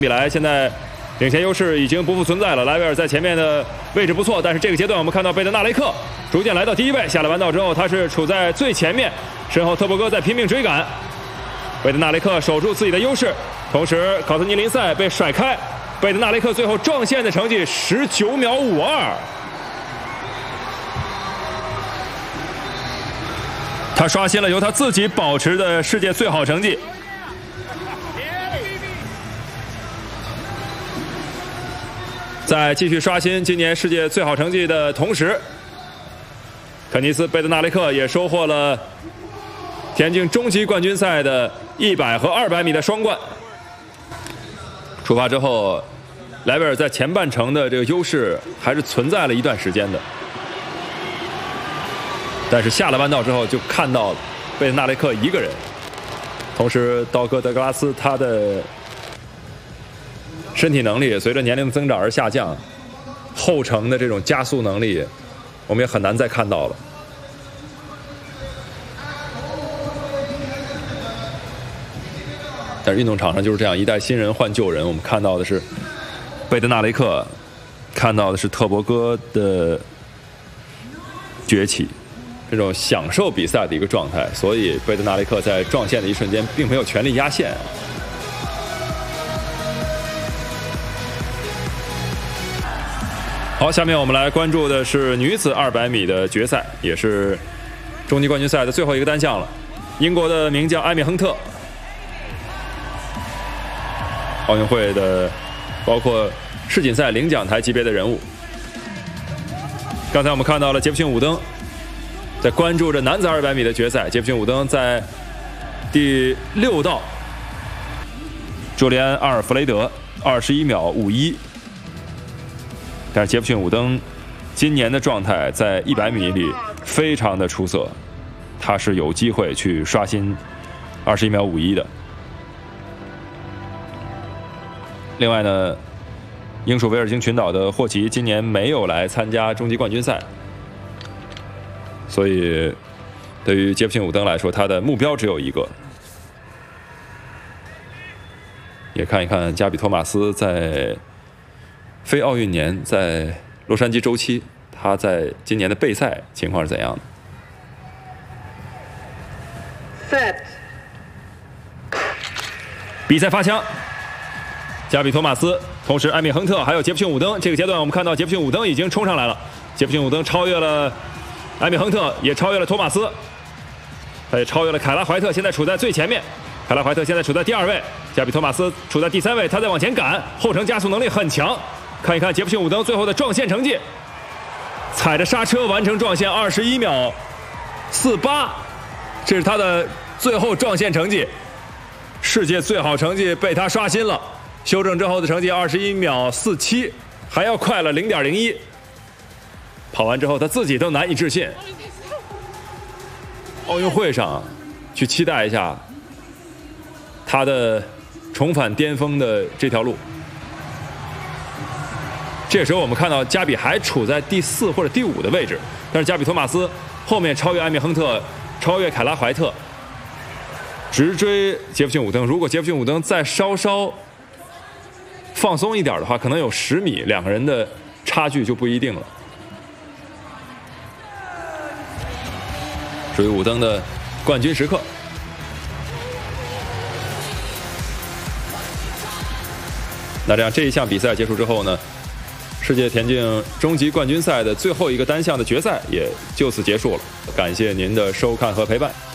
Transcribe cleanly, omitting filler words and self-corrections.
比来现在领先优势已经不复存在了。莱维尔在前面的位置不错，但是这个阶段我们看到贝德纳雷克逐渐来到第一位，下了弯道之后他是处在最前面，身后特博戈在拼命追赶。贝德纳雷克守住自己的优势，同时考特尼林赛被甩开，贝德纳雷克最后撞线的成绩19秒52。他刷新了由他自己保持的世界最好成绩。在继续刷新今年世界最好成绩的同时，肯尼斯·贝德纳雷克也收获了田径终极冠军赛的100和200米的双冠。出发之后，莱维尔在前半程的这个优势还是存在了一段时间的，但是下了弯道之后就看到贝德纳雷克一个人，同时道格·德格拉斯他的身体能力随着年龄的增长而下降，后程的这种加速能力我们也很难再看到了。但是运动场上就是这样，一代新人换旧人，我们看到的是贝德纳雷克，看到的是特博戈的崛起，这种享受比赛的一个状态，所以贝德纳雷克在撞线的一瞬间并没有全力压线。好，下面我们来关注的是女子200米的决赛，也是终极冠军赛的最后一个单项了。英国的名将艾米亨特，奥运会的包括世锦赛领奖台级别的人物。刚才我们看到了杰弗逊·伍登在关注着男子200米的决赛，杰弗逊·伍登在第6道，朱利安·阿尔弗雷德21秒51。但是杰弗逊·伍登今年的状态在100米里非常的出色，他是有机会去刷新21秒51的。另外呢，英属维尔京群岛的霍奇今年没有来参加终极冠军赛，所以对于杰弗逊·伍登来说，他的目标只有一个。也看一看加比托马斯在非奥运年在洛杉矶周期，他在今年的备赛情况是怎样的？ Set。 比赛发枪，加比托马斯，同时艾米亨特还有杰弗逊·伍登。这个阶段我们看到杰弗逊·伍登已经冲上来了，杰弗逊·伍登超越了艾米亨特，也超越了托马斯，他也超越了凯拉怀特，现在处在最前面。凯拉怀特现在处在第2位，加比托马斯处在第3位，他在往前赶，后程加速能力很强。看一看杰弗逊·伍登最后的撞线成绩，踩着刹车完成撞线21秒48，这是他的最后撞线成绩，世界最好成绩被他刷新了，修正之后的成绩21秒47，还要快了0.01。跑完之后他自己都难以置信。奥运会上去期待一下他的重返巅峰的这条路。这时候我们看到加比还处在第4或者第5的位置，但是加比托马斯后面超越艾米亨特，超越凯拉怀特，直追杰弗逊·伍登。如果杰弗逊·伍登再稍稍放松一点的话，可能有10米，两个人的差距就不一定了。属于伍登的冠军时刻。那这样这一项比赛结束之后呢，世界田径终极冠军赛的最后一个单项的决赛也就此结束了。感谢您的收看和陪伴。